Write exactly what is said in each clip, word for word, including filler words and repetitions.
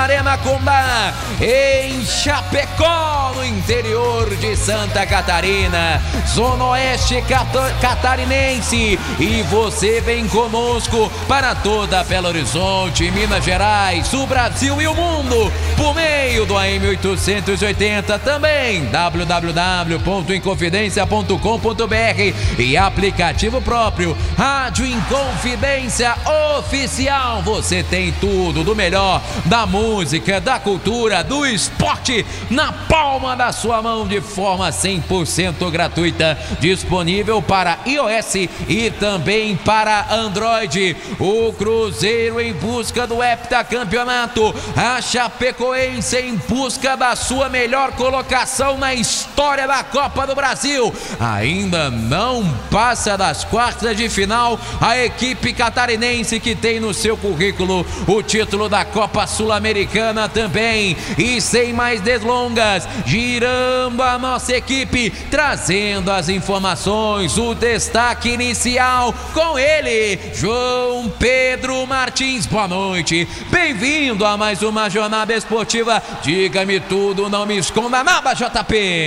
Arena Condá, em Chapecó, no interior de Santa Catarina, Zona Oeste catarinense. E você vem conosco para toda Belo Horizonte, Minas Gerais, o Brasil e o mundo, por meio do A M oitocentos e oitenta, também w w w ponto inconfidência ponto com ponto b r e aplicativo próprio Rádio Inconfidência Oficial. Você tem tudo do melhor da música, da cultura, do esporte na palma da sua mão de forma cem por cento gratuita, disponível para iOS e também para Android. O Cruzeiro em busca do heptacampeonato, a Chapecoense em busca da sua melhor colocação na história da Copa do Brasil. Ainda não passa das quartas de final a equipe catarinense, que tem no seu currículo o título da Copa Sul-Americana também. E sem mais delongas, girando a nossa equipe, trazendo as informações, o destaque inicial com ele, João Pedro Martins. Boa noite, bem-vindo a mais uma jornada esportiva. Diga-me tudo, não me esconda nada, J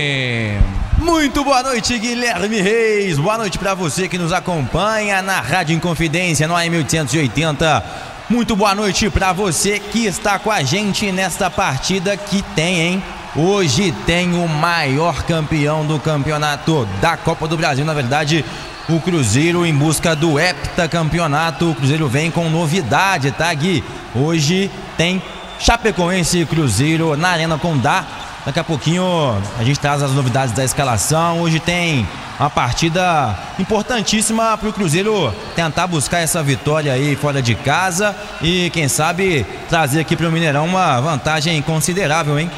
P. Muito boa noite, Guilherme Reis. Boa noite para você que nos acompanha na Rádio Inconfidência, no A M oitocentos e oitenta. Muito boa noite para você que está com a gente nesta partida que tem, hein? Hoje tem o maior campeão do campeonato da Copa do Brasil, na verdade, o Cruzeiro em busca do heptacampeonato. O Cruzeiro vem com novidade, tá, Gui? Hoje tem Chapecoense e Cruzeiro na Arena Condá. Daqui a pouquinho a gente traz as novidades da escalação. Hoje tem uma partida importantíssima para o Cruzeiro tentar buscar essa vitória aí fora de casa e, quem sabe, trazer aqui para o Mineirão uma vantagem considerável, hein?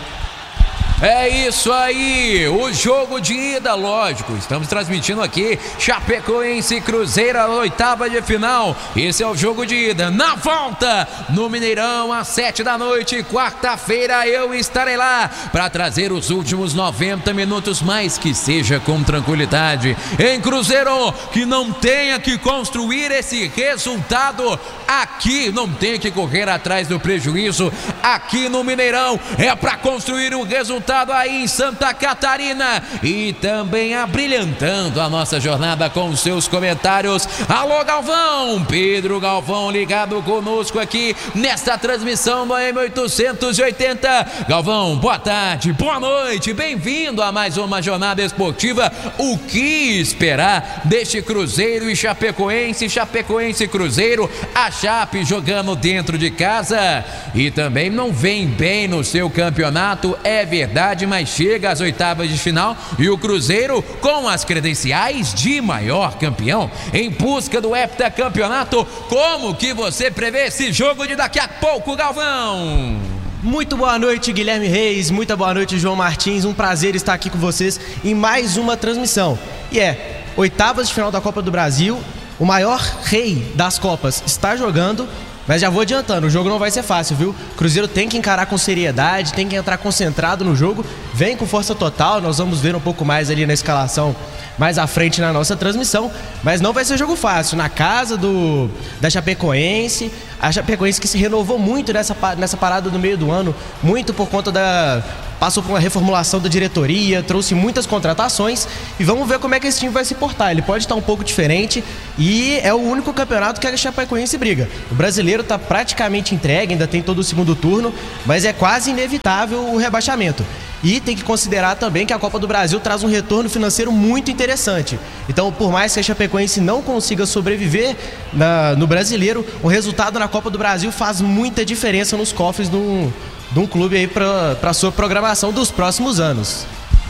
É isso aí, o jogo de ida, lógico, estamos transmitindo aqui Chapecoense e Cruzeiro, a oitava de final. Esse é o jogo de ida. Na volta, no Mineirão, às sete da noite, quarta-feira, eu estarei lá para trazer os últimos noventa minutos, mais que seja com tranquilidade. Em Cruzeiro, que não tenha que construir esse resultado aqui, não tenha que correr atrás do prejuízo aqui no Mineirão, é para construir um resultado aí em Santa Catarina e também abrilhantando a nossa jornada com os seus comentários. Alô, Galvão, Pedro Galvão ligado conosco aqui nesta transmissão do A M oitocentos e oitenta. Galvão, boa tarde, boa noite, bem-vindo a mais uma jornada esportiva. O que esperar deste Cruzeiro e Chapecoense, Chapecoense e Cruzeiro, a Chape jogando dentro de casa e também não vem bem no seu campeonato, é verdade, mas chega às oitavas de final e o Cruzeiro com as credenciais de maior campeão em busca do heptacampeonato. Como que você prevê esse jogo de daqui a pouco, Galvão? Muito boa noite, Guilherme Reis, muita boa noite, João Martins, um prazer estar aqui com vocês em mais uma transmissão. E é, oitavas de final da Copa do Brasil, o maior rei das Copas está jogando. Mas já vou adiantando, o jogo não vai ser fácil, viu? O Cruzeiro tem que encarar com seriedade, tem que entrar concentrado no jogo, vem com força total, nós vamos ver um pouco mais ali na escalação mais à frente na nossa transmissão, mas não vai ser jogo fácil, na casa do, da Chapecoense, a Chapecoense que se renovou muito nessa, nessa parada do meio do ano, muito por conta da... passou por uma reformulação da diretoria, trouxe muitas contratações e vamos ver como é que esse time vai se portar. Ele pode estar um pouco diferente e é o único campeonato que a Chapecoense briga. O brasileiro está praticamente entregue, ainda tem todo o segundo turno, mas é quase inevitável o rebaixamento. E tem que considerar também que a Copa do Brasil traz um retorno financeiro muito interessante. Então, por mais que a Chapecoense não consiga sobreviver na, no brasileiro, o resultado na Copa do Brasil faz muita diferença nos cofres do de um clube aí para a sua programação dos próximos anos.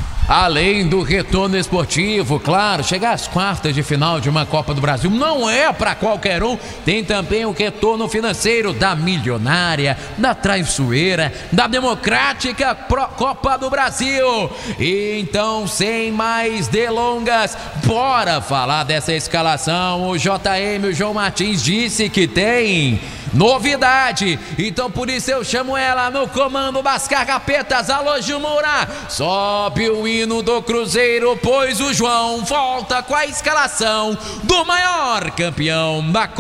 Além do retorno esportivo, claro, chegar às quartas de final de uma Copa do Brasil não é para qualquer um. Tem também o retorno financeiro da milionária, da traiçoeira, da democrática Pro Copa do Brasil. E então, sem mais delongas, bora falar dessa escalação. O J M, o João Martins, disse que tem novidade, então por isso eu chamo ela no comando das carrapetas. Alô, Gilmoura, sobe o hino do Cruzeiro, pois o João volta com a escalação do maior campeão da Copa